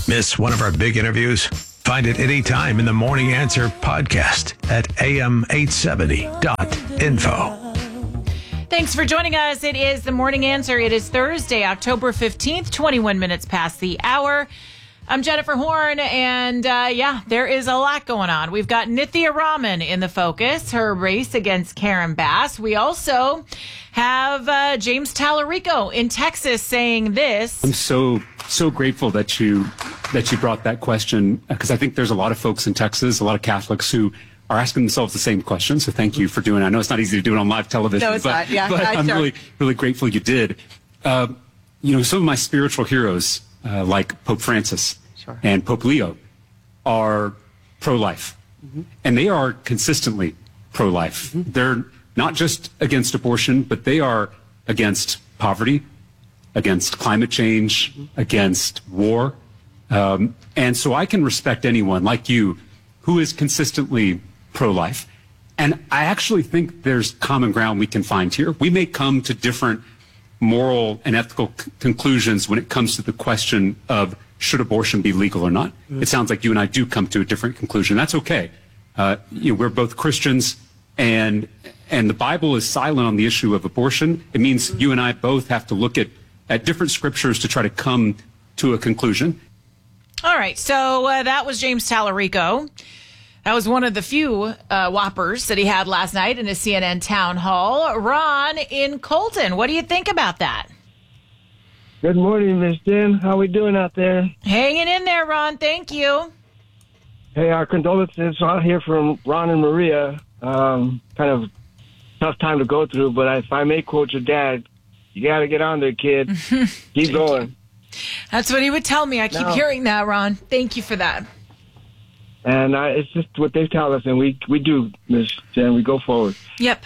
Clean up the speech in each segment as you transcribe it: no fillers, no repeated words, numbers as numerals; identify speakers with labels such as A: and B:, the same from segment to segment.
A: Miss one of our big interviews? Find it anytime in the Morning Answer podcast at am870.info.
B: Thanks for joining us. It is the Morning Answer. It is Thursday, October 15th, 21 minutes past the hour. I'm Jennifer Horn, and there is a lot going on. We've got Nithya Raman in the focus, her race against Karen Bass. We also have James Tallarico in Texas saying this.
C: I'm so grateful that you brought that question, because I think there's a lot of folks in Texas, a lot of Catholics who are asking themselves the same question. So thank you for doing it. I know it's not easy to do it on live television.
B: No, it's not. Yeah,
C: but I'm really grateful you did. Some of my spiritual heroes, like Pope Francis and Pope Leo, are pro-life. Mm-hmm. And they are consistently pro-life. Mm-hmm. They're not just against abortion, but they are against poverty, against climate change, against war. And so I can respect anyone like you who is consistently pro-life. And I actually think there's common ground we can find here. We may come to different moral and ethical conclusions when it comes to the question of should abortion be legal or not. Mm-hmm. It sounds like you and I do come to a different conclusion. That's okay. We're both Christians, and the Bible is silent on the issue of abortion. It means you and I both have to look at different scriptures to try to come to a conclusion.
B: All right, so that was James Tallarico. That was one of the few whoppers that he had last night in a CNN town hall. Ron in Colton, what do you think about that?
D: Good morning, Miss Jen. How we doing out there?
B: Hanging in there, Ron. Thank you.
D: Hey, our condolences out here from Ron and Maria. Kind of tough time to go through, but if I may quote your dad, you got to get on there, kid. Keep going.
B: That's what he would tell me. I keep hearing that, Ron. Thank you for that.
D: And it's just what they tell us, and we do, Miss Jen. We go forward.
B: Yep.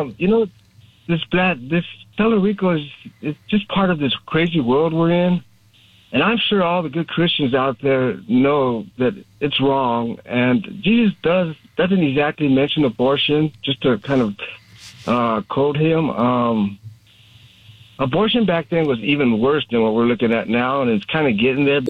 D: This Tallarico is just part of this crazy world we're in. And I'm sure all the good Christians out there know that it's wrong. And Jesus doesn't exactly mention abortion, just to kind of quote him. Abortion back then was even worse than what we're looking at now, and it's kind of getting there.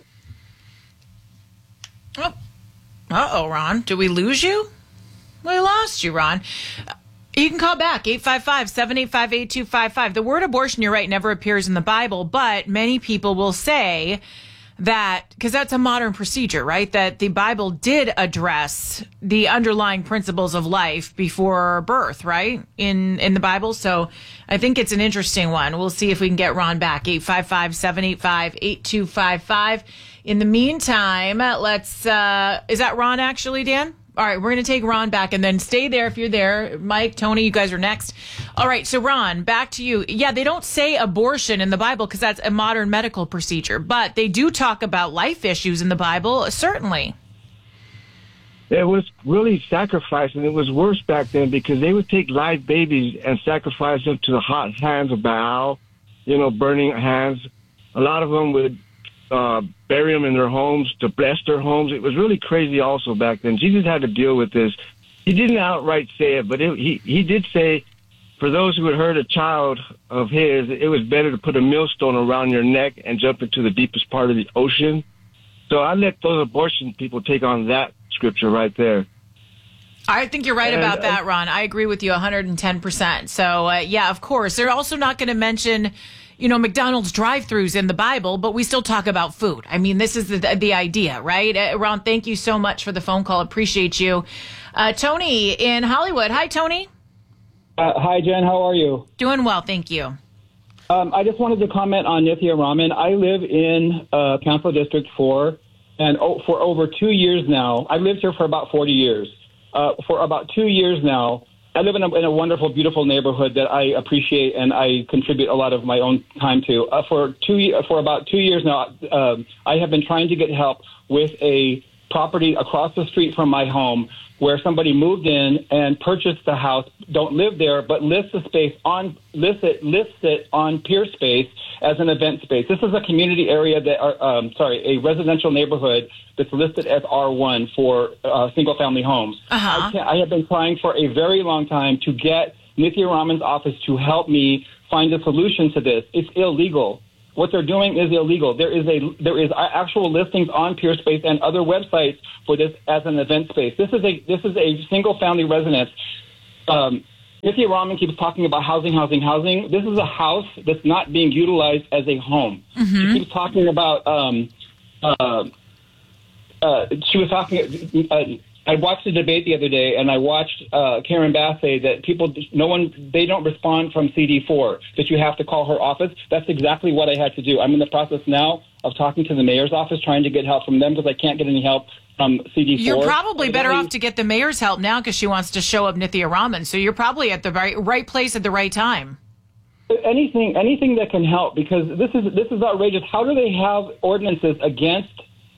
B: Oh. Uh-oh, Ron. Did we lose you? We lost you, Ron. You can call back, 855-785-8255. The word abortion, you're right, never appears in the Bible, but many people will say that, because that's a modern procedure, right, that the Bible did address the underlying principles of life before birth, right, in the Bible. So I think it's an interesting one. We'll see if we can get Ron back, 855-785-8255. In the meantime, let's, is that Ron actually, Dan? All right, we're going to take Ron back, and then stay there if you're there. Mike, Tony, you guys are next. All right, so Ron, back to you. Yeah, they don't say abortion in the Bible because that's a modern medical procedure, but they do talk about life issues in the Bible, certainly.
D: It was really sacrifice, and it was worse back then because they would take live babies and sacrifice them to the hot hands of Baal, burning hands. A lot of them would bury them in their homes to bless their homes. It was really crazy also back then. Jesus had to deal with this. He didn't outright say it, but he did say, for those who had heard a child of his, it was better to put a millstone around your neck and jump into the deepest part of the ocean. So I let those abortion people take on that scripture right there.
B: I think you're right about that, Ron. I agree with you 110%. So, of course. They're also not going to mention McDonald's drive-thrus in the Bible, but we still talk about food. I mean, this is the idea, right? Ron, thank you so much for the phone call. Appreciate you. Tony in Hollywood. Hi, Tony.
E: Hi, Jen. How are you?
B: Doing well, thank you.
E: I just wanted to comment on Nithya Raman. I live in Council District 4, and for over 2 years now, I've lived here for about 40 years. For about 2 years now, I live in a wonderful, beautiful neighborhood that I appreciate and I contribute a lot of my own time to. For about 2 years now, I have been trying to get help with a property across the street from my home where somebody moved in and purchased the house, don't live there, but lists it on PeerSpace as an event space. This is a community area a residential neighborhood that's listed as R1 for single-family homes.
B: Uh-huh.
E: I have been trying for a very long time to get Nithya Raman's office to help me find a solution to this. It's illegal. what they're doing is illegal. There is actual listings on PeerSpace and other websites for this as an event space. This is a single family residence. Nithya Raman keeps talking about housing. This is a house that's not being utilized as a home. She keeps talking about. She was talking. I watched the debate the other day, and I watched Karen Bass say that they don't respond from CD4, that you have to call her office. That's exactly what I had to do. I'm in the process now of talking to the mayor's office, trying to get help from them because I can't get any help from CD4. You're
B: probably better off to get the mayor's help now because she wants to show up Nithya Raman. So you're probably at the right place at the right time.
E: Anything that can help, because this is outrageous. How do they have ordinances against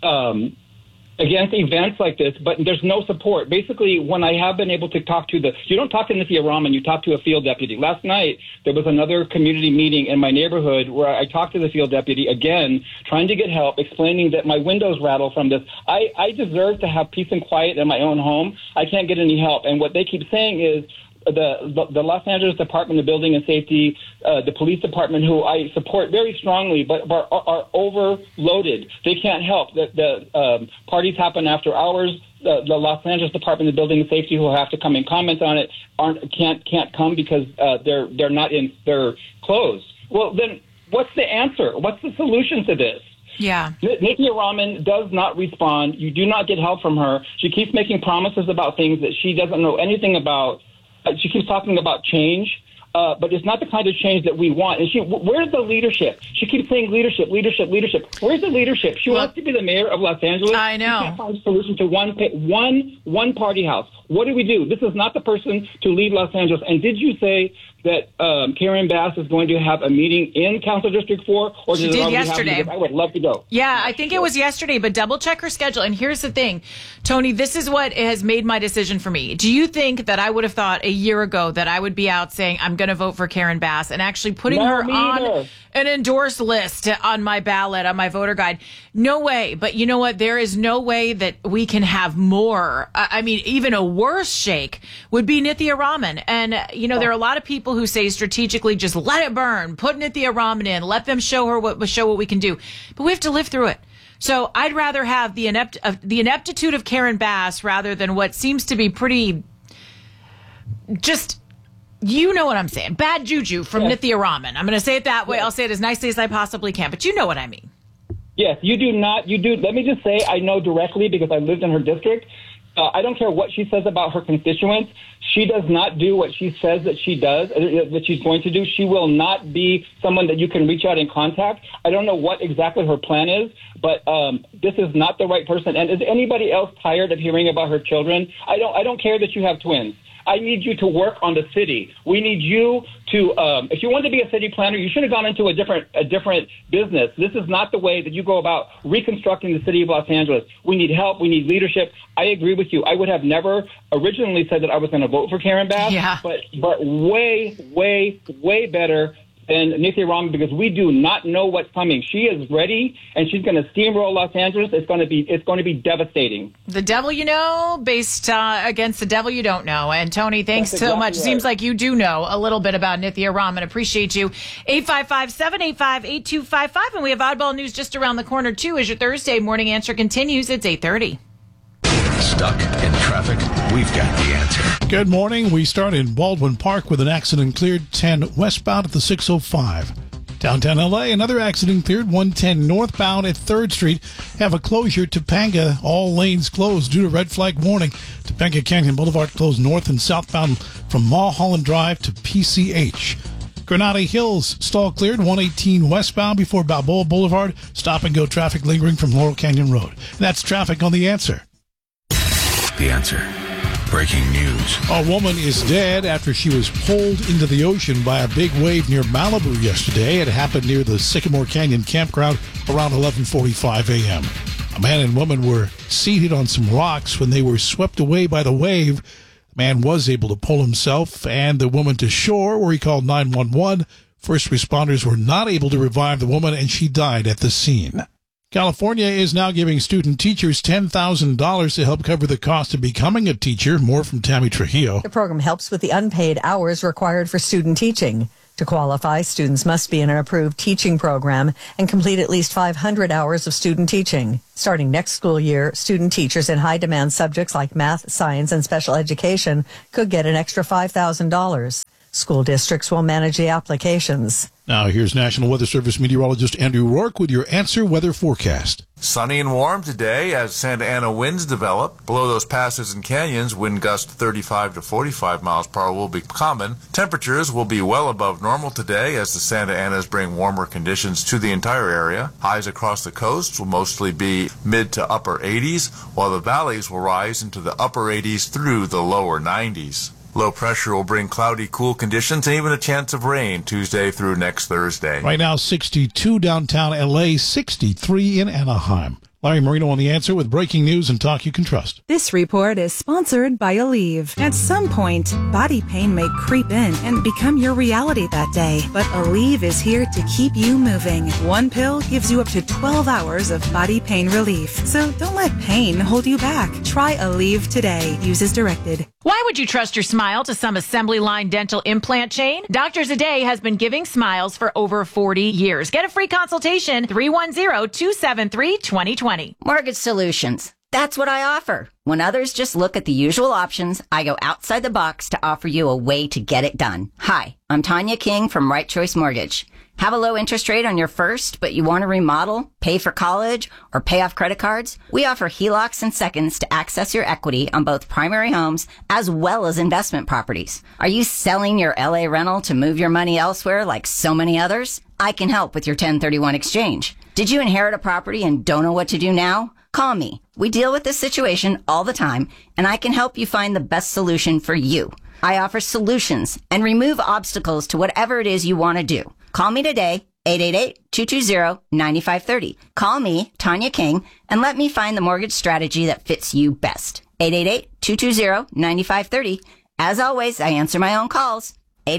E: events like this, but there's no support? Basically, when I have been able to talk to you don't talk to Nithya Raman, you talk to a field deputy. Last night, there was another community meeting in my neighborhood where I talked to the field deputy, again, trying to get help, explaining that my windows rattle from this. I deserve to have peace and quiet in my own home. I can't get any help. And what they keep saying is, the Los Angeles Department of Building and Safety, the police department, who I support very strongly, but are overloaded. They can't help. The parties happen after hours. The Los Angeles Department of Building and Safety, who have to come and comment on it, can't come because they're closed. Well, then what's the answer? What's the solution to this?
B: Yeah.
E: Nithya Raman does not respond. You do not get help from her. She keeps making promises about things that she doesn't know anything about. She keeps talking about change, but it's not the kind of change that we want. And where's the leadership? She keeps saying leadership. Where's the leadership? She wants to be the mayor of Los Angeles.
B: I know.
E: She can't find a solution to one party house. What do we do? This is not the person to lead Los Angeles. And did you say that Karen Bass is going to have a meeting in Council District 4? Or
B: she did yesterday.
E: I would love to go.
B: Yeah, I think it was yesterday, but double check her schedule. And here's the thing, Tony, this is what has made my decision for me. Do you think that I would have thought a year ago that I would be out saying I'm going to vote for Karen Bass and actually putting her on an endorsed list on my ballot, on my voter guide? No way. But you know what? There is no way that we can have more. I mean, even a worse shake would be Nithya Raman. And, there are a lot of people who say strategically, just let it burn, put Nithya Raman in, let them show what we can do. But we have to live through it. So I'd rather have the ineptitude of Karen Bass rather than what seems to be pretty just, you know what I'm saying, bad juju from Nithya Raman. I'm going to say it that way. I'll say it as nicely as I possibly can, but you know what I mean.
E: Yes, you do not. You do. Let me just say, I know directly because I lived in her district. I don't care what she says about her constituents. She does not do what she says that she does, that she's going to do. She will not be someone that you can reach out and contact. I don't know what exactly her plan is, but this is not the right person. And is anybody else tired of hearing about her children? I don't care that you have twins. I need you to work on the city. We need you to, if you want to be a city planner, you should have gone into a different business. This is not the way that you go about reconstructing the city of Los Angeles. We need help. We need leadership. I agree with you. I would have never originally said that I was going to vote for Karen Bass, but way, way, way better than Nithya Raman, because we do not know what's coming. She is ready, and she's going to steamroll Los Angeles. It's going to be devastating.
B: The devil you know, based against the devil you don't know. And Tony, thanks so much. Right. Seems like you do know a little bit about Nithya Raman. Appreciate you. 855-785-8255, and we have Oddball News just around the corner too. As your Thursday morning answer continues, it's 8:30.
A: Stuck in traffic? We've got the answer.
F: Good morning. We start in Baldwin Park with an accident cleared 10 westbound at the 605. Downtown LA, another accident cleared 110 northbound at 3rd Street. Have a closure. Topanga, all lanes closed due to red flag warning. Topanga Canyon Boulevard closed north and southbound from Mulholland Drive to PCH. Granada Hills, stall cleared 118 westbound before Balboa Boulevard. Stop and go traffic lingering from Laurel Canyon Road. That's traffic on The Answer.
A: The Answer. Breaking news.
F: A woman is dead after she was pulled into the ocean by a big wave near Malibu yesterday. It happened near the Sycamore Canyon campground around 11:45 a.m. A man and woman were seated on some rocks when they were swept away by the wave. The man was able to pull himself and the woman to shore, where he called 911. First responders were not able to revive the woman, and she died at the scene. California is now giving student teachers $10,000 to help cover the cost of becoming a teacher. More from Tammy Trujillo.
G: The program helps with the unpaid hours required for student teaching. To qualify, students must be in an approved teaching program and complete at least 500 hours of student teaching. Starting next school year, student teachers in high-demand subjects like math, science, and special education could get an extra $5,000. School districts will manage the applications.
F: Now here's National Weather Service meteorologist Andrew Rourke with your Answer Weather forecast.
H: Sunny and warm today as Santa Ana winds develop. Below those passes and canyons, wind gusts 35 to 45 miles per hour will be common. Temperatures will be well above normal today as the Santa Anas bring warmer conditions to the entire area. Highs across the coast will mostly be mid to upper 80s, while the valleys will rise into the upper 80s through the lower 90s. Low pressure will bring cloudy, cool conditions and even a chance of rain Tuesday through next Thursday.
F: Right now, 62 downtown L.A., 63 in Anaheim. Larry Marino on The Answer with breaking news and talk you can trust.
I: This report is sponsored by Aleve. At some point, body pain may creep in and become your reality that day. But Aleve is here to keep you moving. One pill gives you up to 12 hours of body pain relief. So don't let pain hold you back. Try Aleve today. Use as directed.
B: Why would you trust your smile to some assembly line dental implant chain? Doctors A Day has been giving smiles for over 40 years. Get a free consultation, 310-273-2020.
J: Mortgage Solutions. That's what I offer. When others just look at the usual options, I go outside the box to offer you a way to get it done. Hi, I'm Tanya King from Right Choice Mortgage. Have a low interest rate on your first, but you want to remodel, pay for college, or pay off credit cards? We offer HELOCs and seconds to access your equity on both primary homes as well as investment properties. Are you selling your LA rental to move your money elsewhere like so many others? I can help with your 1031 exchange. Did you inherit a property and don't know what to do now? Call me. We deal with this situation all the time, and I can help you find the best solution for you. I offer solutions and remove obstacles to whatever it is you want to do. Call me today, 888-220-9530. Call me, Tanya King, and let me find the mortgage strategy that fits you best. 888-220-9530. As always, I answer my own calls.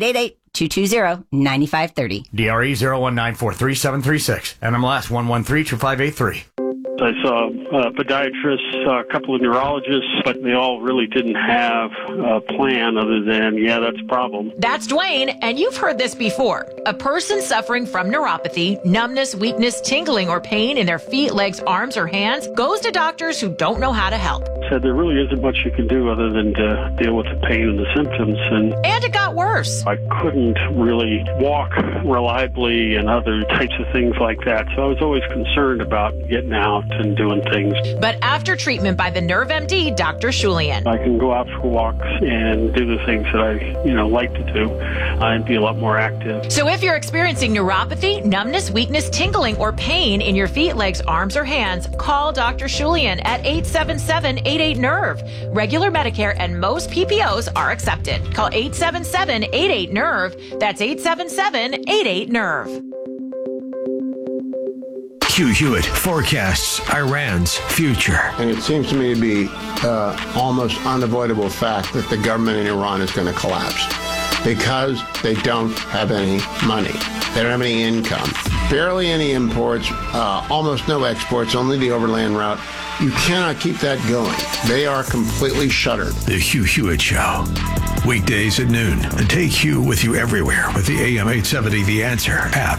J: 888-220-9530.
K: DRE 019433736. NMLS 1132583.
L: I saw a podiatrist, a couple of neurologists, but they all really didn't have a plan other than, that's a problem.
B: That's Dwayne, and you've heard this before. A person suffering from neuropathy, numbness, weakness, tingling, or pain in their feet, legs, arms, or hands goes to doctors who don't know how to help.
L: Said there really isn't much you can do other than to deal with the pain and the symptoms. And
B: it got worse.
L: I couldn't really walk reliably and other types of things like that. So I was always concerned about getting out and doing things.
B: But after treatment by the Nerve MD, Dr. Shulian,
L: I can go out for walks and do the things that I, like to do and be a lot more active.
B: So if you're experiencing neuropathy, numbness, weakness, tingling, or pain in your feet, legs, arms, or hands, call Dr. Shulian at 877-88-NERVE. Regular Medicare and most PPOs are accepted. Call 877-88-NERVE. That's 877-88-NERVE.
A: Hugh Hewitt forecasts Iran's future.
M: And it seems to me to be almost unavoidable fact that the government in Iran is going to collapse because they don't have any money. They don't have any income. Barely any imports, almost no exports, only the overland route. You cannot keep that going. They are completely shuttered.
A: The Hugh Hewitt Show. Weekdays at noon. And take Hugh with you everywhere with the AM 870 The Answer app.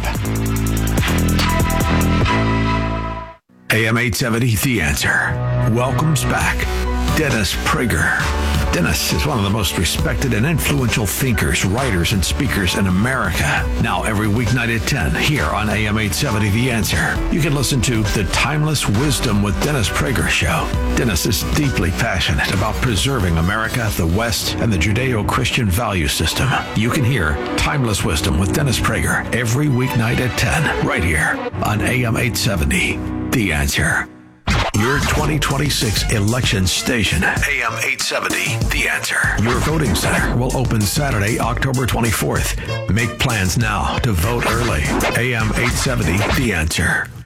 A: AM 870 The Answer welcomes back Dennis Prager. Dennis is one of the most respected and influential thinkers, writers, and speakers in America. Now every weeknight at 10 here on AM 870 The Answer. You can listen to The Timeless Wisdom with Dennis Prager Show. Dennis is deeply passionate about preserving America, the West, and the Judeo-Christian value system. You can hear Timeless Wisdom with Dennis Prager every weeknight at 10 right here on AM 870 The Answer. Your 2026 election station, AM 870, The Answer. Your voting center will open Saturday, October 24th. Make plans now to vote early. AM 870, The Answer.